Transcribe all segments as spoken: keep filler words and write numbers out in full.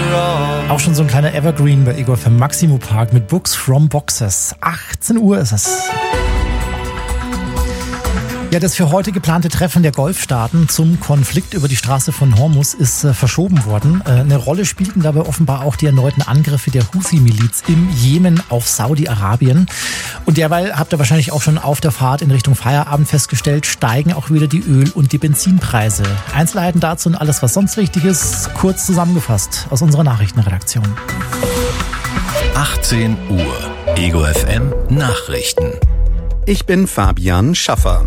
Auch schon so ein kleiner Evergreen bei Ego F M. Maximo Park mit Books from Boxes. achtzehn Uhr ist es. Ja, das für heute geplante Treffen der Golfstaaten zum Konflikt über die Straße von Hormuz ist äh, verschoben worden. Äh, eine Rolle spielten dabei offenbar auch die erneuten Angriffe der Houthi-Miliz im Jemen auf Saudi-Arabien. Und derweil habt ihr wahrscheinlich auch schon auf der Fahrt in Richtung Feierabend festgestellt, steigen auch wieder die Öl- und die Benzinpreise. Einzelheiten dazu und alles, was sonst wichtig ist, kurz zusammengefasst aus unserer Nachrichtenredaktion. achtzehn Uhr. Ego F M Nachrichten. Ich bin Fabian Schaffer.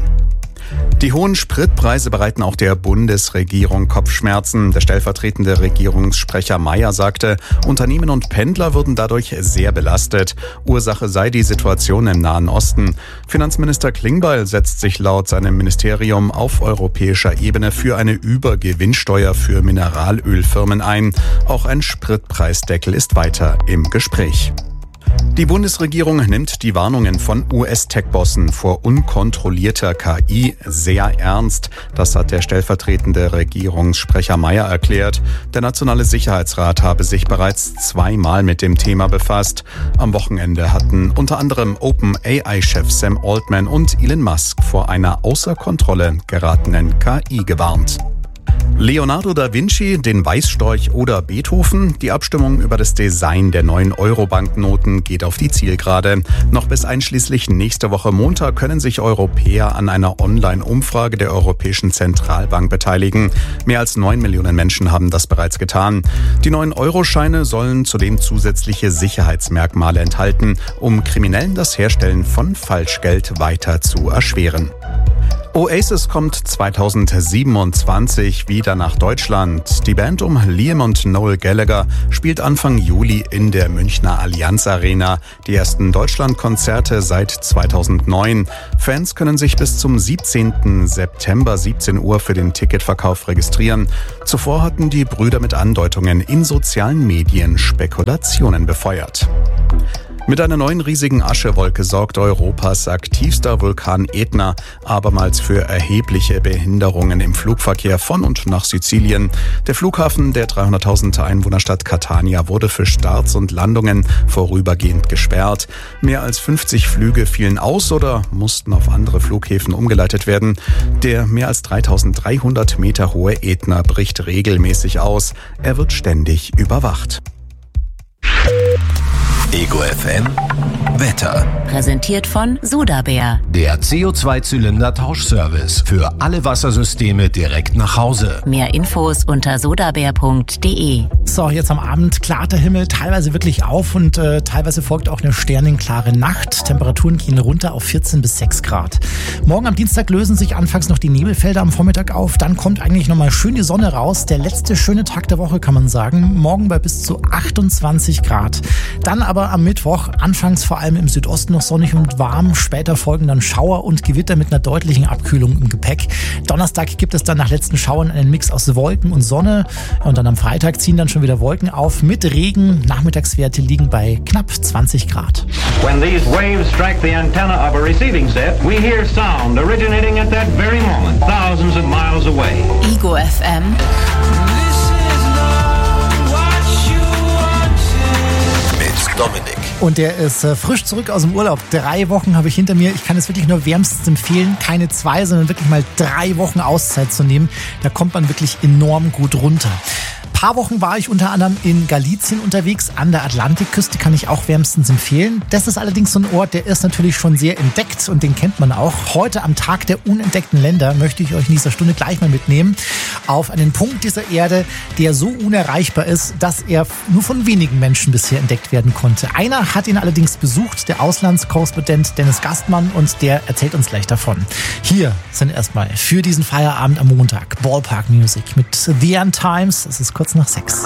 Die hohen Spritpreise bereiten auch der Bundesregierung Kopfschmerzen. Der stellvertretende Regierungssprecher Mayer sagte, Unternehmen und Pendler würden dadurch sehr belastet. Ursache sei die Situation im Nahen Osten. Finanzminister Klingbeil setzt sich laut seinem Ministerium auf europäischer Ebene für eine Übergewinnsteuer für Mineralölfirmen ein. Auch ein Spritpreisdeckel ist weiter im Gespräch. Die Bundesregierung nimmt die Warnungen von U S-Tech-Bossen vor unkontrollierter K I sehr ernst. Das hat der stellvertretende Regierungssprecher Mayer erklärt. Der Nationale Sicherheitsrat habe sich bereits zweimal mit dem Thema befasst. Am Wochenende hatten unter anderem OpenAI-Chef Sam Altman und Elon Musk vor einer außer Kontrolle geratenen K I gewarnt. Leonardo da Vinci, den Weißstorch oder Beethoven? Die Abstimmung über das Design der neuen Euro-Banknoten geht auf die Zielgerade. Noch bis einschließlich nächste Woche Montag können sich Europäer an einer Online-Umfrage der Europäischen Zentralbank beteiligen. Mehr als neun Millionen Menschen haben das bereits getan. Die neuen Euroscheine sollen zudem zusätzliche Sicherheitsmerkmale enthalten, um Kriminellen das Herstellen von Falschgeld weiter zu erschweren. Oasis kommt zweitausendsiebenundzwanzig wieder nach Deutschland. Die Band um Liam und Noel Gallagher spielt Anfang Juli in der Münchner Allianz Arena. Die ersten Deutschlandkonzerte seit zweitausendneun. Fans können sich bis zum siebzehnten September siebzehn Uhr für den Ticketverkauf registrieren. Zuvor hatten die Brüder mit Andeutungen in sozialen Medien Spekulationen befeuert. Mit einer neuen riesigen Aschewolke sorgt Europas aktivster Vulkan Ätna abermals für erhebliche Behinderungen im Flugverkehr von und nach Sizilien. Der Flughafen der dreihunderttausend Einwohnerstadt Catania wurde für Starts und Landungen vorübergehend gesperrt. Mehr als fünfzig Flüge fielen aus oder mussten auf andere Flughäfen umgeleitet werden. Der mehr als dreitausenddreihundert Meter hohe Ätna bricht regelmäßig aus. Er wird ständig überwacht. Ego F M Wetter. Präsentiert von Sudabär. Der C O zwei Zylinder Tauschservice für alle Wassersysteme direkt nach Hause. Mehr Infos unter sudabär punkt de. So, jetzt am Abend klart der Himmel teilweise wirklich auf und äh, teilweise folgt auch eine sternenklare Nacht. Temperaturen gehen runter auf vierzehn bis sechs Grad. Morgen am Dienstag lösen sich anfangs noch die Nebelfelder am Vormittag auf. Dann kommt eigentlich nochmal schön die Sonne raus. Der letzte schöne Tag der Woche, kann man sagen. Morgen bei bis zu achtundzwanzig Grad. Dann aber am Mittwoch anfangs vor allem im Südosten noch sonnig und warm. Später folgen dann Schauer und Gewitter mit einer deutlichen Abkühlung im Gepäck. Donnerstag gibt es dann nach letzten Schauern einen Mix aus Wolken und Sonne. Und dann am Freitag ziehen dann schon wieder Wolken auf mit Regen. Nachmittagswerte liegen bei knapp zwanzig Grad. When these waves strike the antenna of a receiving set, we hear sound originating at that very moment, thousands of miles away. Ego F M. Dominik. Und der ist äh, frisch zurück aus dem Urlaub. Drei Wochen habe ich hinter mir. Ich kann es wirklich nur wärmstens empfehlen. Keine zwei, sondern wirklich mal drei Wochen Auszeit zu nehmen. Da kommt man wirklich enorm gut runter. Ein paar Wochen war ich unter anderem in Galicien unterwegs, an der Atlantikküste, kann ich auch wärmstens empfehlen. Das ist allerdings so ein Ort, der ist natürlich schon sehr entdeckt und den kennt man auch. Heute am Tag der unentdeckten Länder möchte ich euch in dieser Stunde gleich mal mitnehmen auf einen Punkt dieser Erde, der so unerreichbar ist, dass er nur von wenigen Menschen bisher entdeckt werden konnte. Einer hat ihn allerdings besucht, der Auslandskorrespondent Dennis Gastmann, und der erzählt uns gleich davon. Hier sind erstmal für diesen Feierabend am Montag Ballpark Music mit The End Times. Es ist kurz nach sechs.